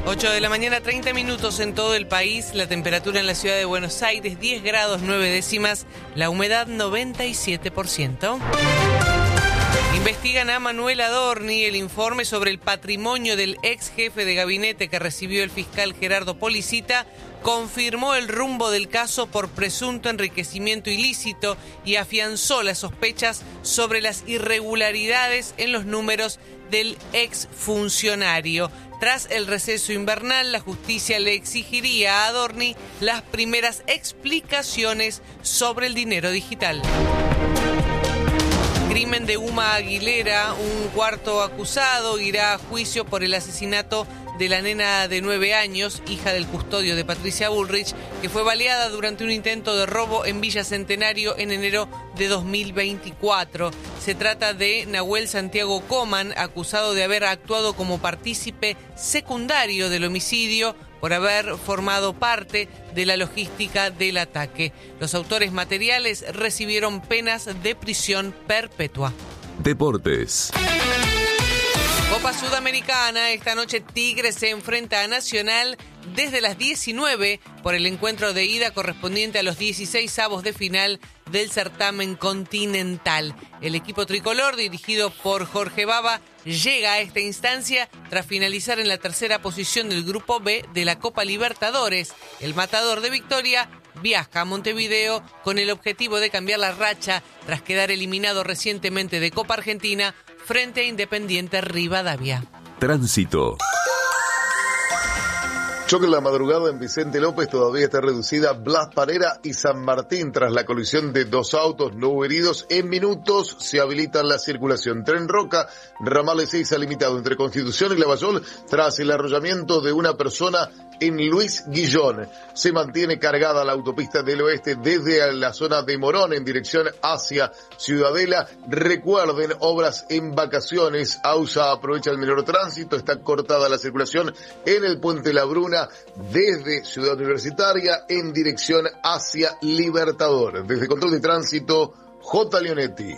8 de la mañana, 30 minutos en todo el país. La temperatura en la ciudad de Buenos Aires, 10 grados 9 décimas. La humedad, 97%. Investigan a Manuel Adorni. El informe sobre el patrimonio del ex jefe de gabinete que recibió el fiscal Gerardo Policita confirmó el rumbo del caso por presunto enriquecimiento ilícito y afianzó las sospechas sobre las irregularidades en los números del exfuncionario. Tras el receso invernal, la justicia le exigiría a Adorni las primeras explicaciones sobre el dinero digital. Crimen de Uma Aguilera, un cuarto acusado irá a juicio por el asesinato de la nena de 9 años, hija del custodio de Patricia Bullrich, que fue baleada durante un intento de robo en Villa Centenario en enero de 2024. Se trata de Nahuel Santiago Coman, acusado de haber actuado como partícipe secundario del homicidio por haber formado parte de la logística del ataque. Los autores materiales recibieron penas de prisión perpetua. Deportes. Copa Sudamericana, esta noche Tigre se enfrenta a Nacional desde las 19 por el encuentro de ida correspondiente a los 16avos de final del certamen continental. El equipo tricolor, dirigido por Jorge Baba, llega a esta instancia tras finalizar en la tercera posición del Grupo B de la Copa Libertadores. El matador de Victoria viaja a Montevideo con el objetivo de cambiar la racha tras quedar eliminado recientemente de Copa Argentina frente a Independiente Rivadavia. Tránsito. Choque en la madrugada en Vicente López, todavía está reducida Blas Parera y San Martín tras la colisión de dos autos, no hubo heridos. En minutos se habilita la circulación. Tren Roca, ramal 6 limitado entre Constitución y Lavallol tras el arrollamiento de una persona en Luis Guillón. Se mantiene cargada la autopista del oeste desde la zona de Morón en dirección hacia Ciudadela. Recuerden, obras en vacaciones. AUSA aprovecha el menor tránsito. Está cortada la circulación en el Puente La Bruna desde Ciudad Universitaria en dirección hacia Libertador. Desde Control de Tránsito, J. Leonetti.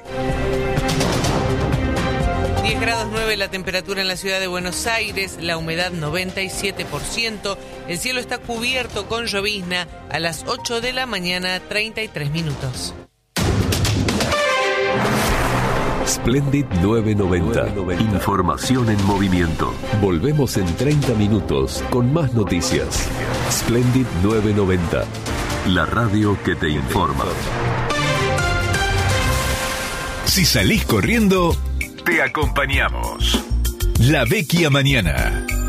10 grados 9 la temperatura en la ciudad de Buenos Aires, la humedad 97%, el cielo está cubierto con llovizna a las 8 de la mañana, 33 minutos. Splendid 990. Información en movimiento. Volvemos en 30 minutos con más noticias. Splendid 990. La radio que te informa. Si salís corriendo, te acompañamos. La Vecchia Mañana.